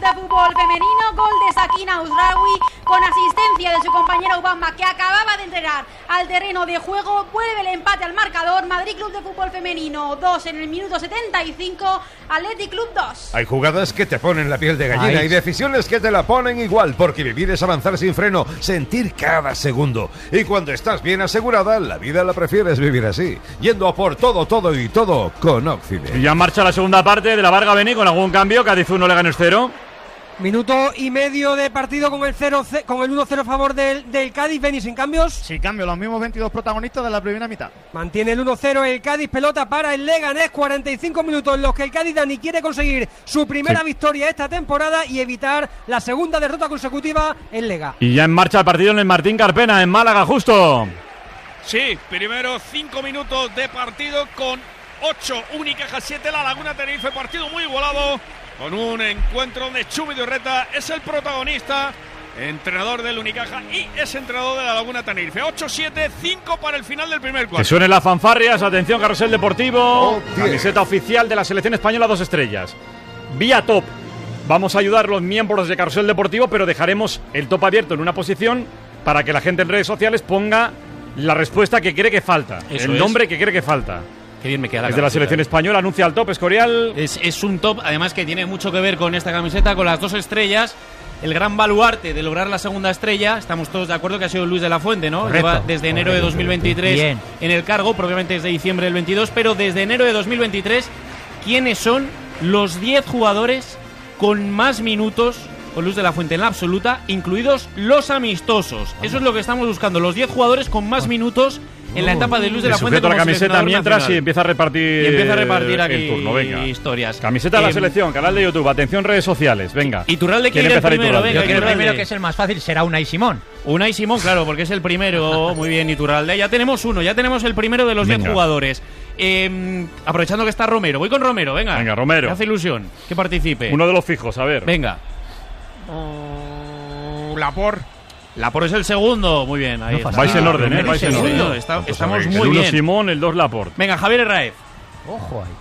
de Fútbol Femenino, gol de Sakina Usraoui con asistencia de su compañera Ubamba, que acababa de entrar al terreno de juego. Vuelve el empate al marcador. Madrid Club de Fútbol Femenino 2 en el minuto 75, Athletic Club 2. Hay jugadas que te ponen la piel de gallina y decisiones que te la ponen igual, porque vivir es avanzar sin freno, sentir cada segundo. Y cuando estás bien asegurada, la vida la prefieres vivir así, yendo a por todo y todo con Occident. Y ya marcha la segunda parte de la Varga Beni con algún cambio. Cádiz 1, Leganés 0. Minuto y medio de partido con el 1-0 a favor del Cádiz. Beni, sin cambios. Sin cambio, los mismos 22 protagonistas de la primera mitad. Mantiene el 1-0 el Cádiz, pelota para el Leganés. 45 minutos en los que el Cádiz, Dani, quiere conseguir su primera victoria esta temporada y evitar la segunda derrota consecutiva en Lega. Y ya en marcha el partido en el Martín Carpena, en Málaga, justo. Sí, primero 5 minutos de partido con 8 Unicaja 7, La Laguna Tenerife, partido muy igualado, con un encuentro donde Chubi Urreta es el protagonista, entrenador del Unicaja y es entrenador de La Laguna Tenerife. 8-7, 5 para el final del primer cuarto. Que suenen las fanfarrias, atención, Carrusel Deportivo, camiseta oficial de la selección española 2 estrellas. Vía top. Vamos a ayudar a los miembros de Carrusel Deportivo, pero dejaremos el top abierto en una posición para que la gente en redes sociales ponga la respuesta que cree que falta, el nombre que cree que falta. Qué bien me queda la Es de la selección española, anuncia el top, Escorial. Es un top, además, que tiene mucho que ver con esta camiseta, con las 2 estrellas. El gran baluarte de lograr la segunda estrella, estamos todos de acuerdo que ha sido Luis de la Fuente, ¿no? Correcto. Lleva desde enero de 2023 Bien. en el cargo, probablemente desde diciembre del 22, pero desde enero de 2023, ¿quiénes son los 10 jugadores con más minutos con Luis de la Fuente en la absoluta, incluidos los amistosos? Eso es lo que estamos buscando, los 10 jugadores con más minutos en la etapa de Luis de la Fuente. Sujeto la camiseta mientras nacional. Y empieza a repartir aquí el turno, venga. Historias. Camiseta de la selección, canal de YouTube, atención, redes sociales, venga. Iturralde quiere empezar el primero, venga. Yo creo que el primero, que es el más fácil, será Unai Simón. Unai Simón, claro, porque es el primero. Muy bien, Iturralde. Ya tenemos uno, ya tenemos el primero de los 10 jugadores. Aprovechando que está Romero, voy con Romero, venga. Venga, Romero. Me hace ilusión que participe. Uno de los fijos, a ver. Venga. Laporte es el segundo, muy bien. Ahí está. Vais en orden, vais en orden. Estamos muy el 1 bien. Simón, el 2 Laporte. Venga, Javier Herráez. Ojo ahí.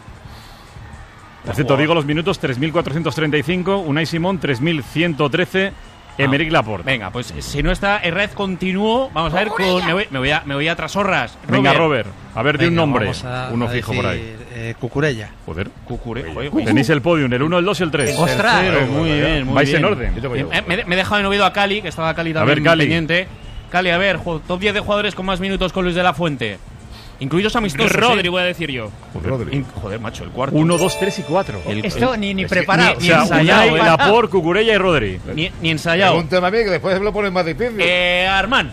Por cierto, digo los minutos: 3.435, Unai Simón, 3.113, Emerick Laporte. Venga, pues si no está Herráez, continúo. Vamos a ver con. Me voy a Trasorras. Venga, Robert, a ver, de un nombre. Uno fijo decir, por ahí. Cucurella. Joder. Tenéis el podio, el 1, el 2 y el 3. ¡Ostras! Muy bien, muy Vais bien. en orden. Me he dejado en olvido a Cali, que estaba Cali también A ver, Cali. pendiente. Cali, a ver, top 10 de jugadores con más minutos con Luis de la Fuente. Incluidos amistosos. Rodri, voy a decir yo. Joder, macho, el cuarto. 1, 2, 3 y 4. Esto ni preparado. Ni ensayado, Unai, Laporte, Cucurella y Rodri. Ni ensayado. Pregúntame a mí, que después me lo ponen más difícil. Armán.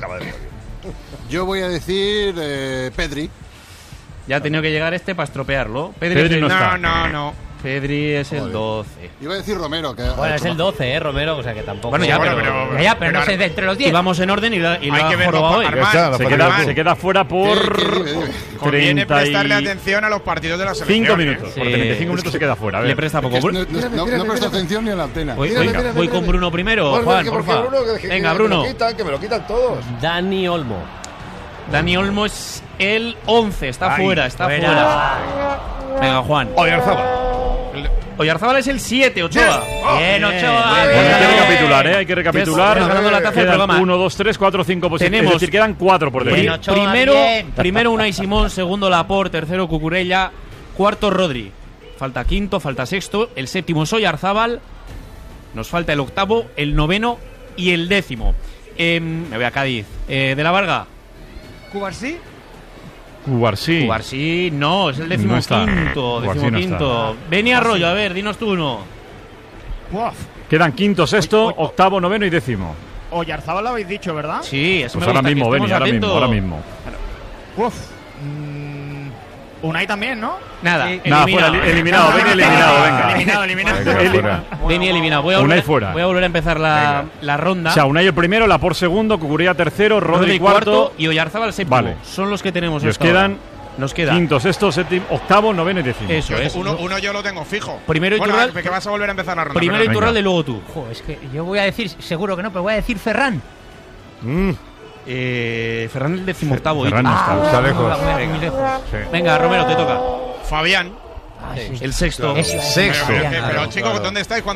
Yo voy a decir Pedri. Ya ha tenido que llegar para estropearlo. Pedri no está. No. Pedri es el 12. Iba a decir Romero. Que Bueno, es el 12, Romero, o sea que tampoco. Bueno, ya, pero no sé, de entre los 10. Y vamos en orden y lo Hay ha que verlo jorobado por hoy. Armán. Se queda fuera por Conviene 30 prestarle atención a los partidos de la selección. 5 minutos. Sí. Por 35 minutos se queda fuera. A ver. Le presta poco. no presta atención ni a la antena. Voy con Bruno primero. Juan, porfa. Venga, Bruno. Que me lo quitan todos. Dani Olmo. Dani Olmo es el 11. Está fuera. Venga, Juan. Oyarzábal es el 7, Ochoa. Bien, Ochoa. Hay que recapitular. Ganando la taza del Quedan programa. 1, 2, 3, 4, 5 posiciones. Tenemos- Es decir, quedan 4 por Bien, delante. Ochoa, bien. Primero Unai Simón, segundo Laporte, tercero Cucurella, cuarto Rodri. Falta quinto, falta sexto, el séptimo es Oyarzábal. Nos falta el octavo, el noveno y el décimo. Me voy a Cádiz. De la Varga. ¿Cubarsí? Cubarsí no, es el décimo No está. quinto. Cubarsí no está. Beni Arroyo, a ver, dinos tú uno. Quedan quinto, sexto, octavo, noveno y décimo. Oyarzábal lo habéis dicho, ¿verdad? Sí, eso Pues me ahora gusta, mismo, que Beni, estemos ahora atentos. mismo. Unai también, ¿no? Nada, Nada, fuera, eliminado, Beni eliminado, venga. Eliminado. Beni eliminado. Voy a Unai volver, fuera. voy a volver a empezar la ronda. O sea, Unai el primero, Laporte segundo, Cucurella tercero, Rodri cuarto. y Oyarzábal séptimo. Vale. Son los que tenemos. Y os hasta ahora. quedan Nos queda quinto, sexto, séptimo, octavo, noveno y décimo. Eso es. Uno yo lo tengo fijo. Primero bueno, Iturralde- que vas a volver a empezar la ronda. Primero perdón. Iturralde y luego tú. Ojo, es que yo voy a decir, seguro que no, pero voy a decir Ferran. Ferran el decimoctavo. Ferran no está lejos. Muy lejos. Venga, Romero, te toca. Fabián. El sexto. Eso, Sexto. Pero chicos, ¿dónde estáis?